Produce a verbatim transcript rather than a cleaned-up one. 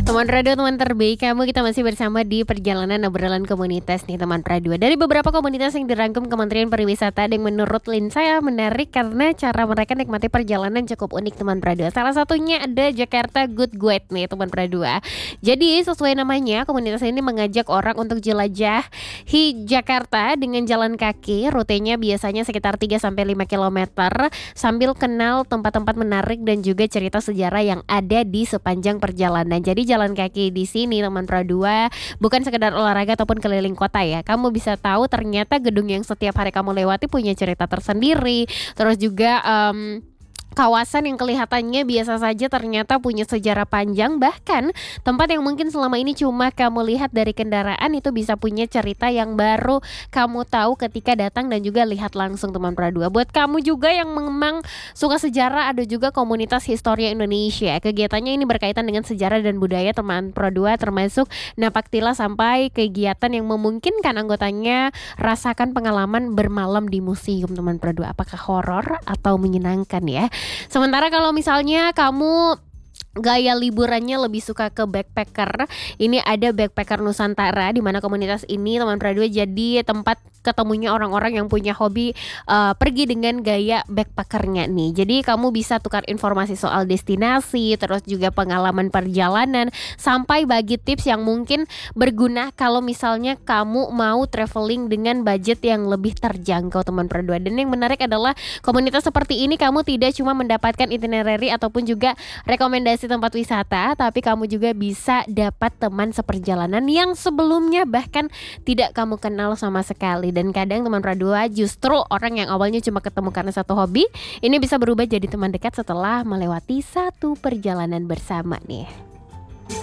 Teman radio, teman terbaik kamu, kita masih bersama di perjalanan obrolan komunitas nih teman radio. Dari beberapa komunitas yang dirangkum Kementerian Pariwisata yang menurut Lin saya menarik karena cara mereka nikmati perjalanan cukup unik teman radio. Salah satunya ada Jakarta Good Guide nih teman radio. Jadi sesuai namanya, komunitas ini mengajak orang untuk jelajah hi Jakarta dengan jalan kaki. Rutenya biasanya sekitar tiga sampai lima kilometer sambil kenal tempat-tempat menarik dan juga cerita sejarah yang ada di sepanjang perjalanan. Jadi jalan kaki di sini teman Pro dua bukan sekedar olahraga ataupun keliling kota ya. Kamu bisa tahu ternyata gedung yang setiap hari kamu lewati punya cerita tersendiri. Terus juga um, kawasan yang kelihatannya biasa saja ternyata punya sejarah panjang. Bahkan tempat yang mungkin selama ini cuma kamu lihat dari kendaraan itu bisa punya cerita yang baru kamu tahu ketika datang dan juga lihat langsung teman Pro dua. Buat kamu juga yang memang suka sejarah, ada juga komunitas Historia Indonesia. Kegiatannya ini berkaitan dengan sejarah dan budaya teman Pro dua, termasuk napaktila sampai kegiatan yang memungkinkan anggotanya rasakan pengalaman bermalam di museum teman Pro dua. Apakah horor atau menyenangkan ya? Sementara kalau misalnya kamu gaya liburannya lebih suka ke backpacker, ini ada Backpacker Nusantara, di mana komunitas ini teman Pro dua jadi tempat ketemunya orang-orang yang punya hobi uh, pergi dengan gaya backpackernya nih. Jadi kamu bisa tukar informasi soal destinasi, terus juga pengalaman perjalanan, sampai bagi tips yang mungkin berguna kalau misalnya kamu mau traveling dengan budget yang lebih terjangkau teman Pro dua. Dan yang menarik adalah komunitas seperti ini kamu tidak cuma mendapatkan itinerary ataupun juga rekomendasi tempat wisata, tapi kamu juga bisa dapat teman seperjalanan yang sebelumnya bahkan tidak kamu kenal sama sekali. Dan kadang teman Pro dua justru orang yang awalnya cuma ketemu karena satu hobi, ini bisa berubah jadi teman dekat setelah melewati satu perjalanan bersama nih.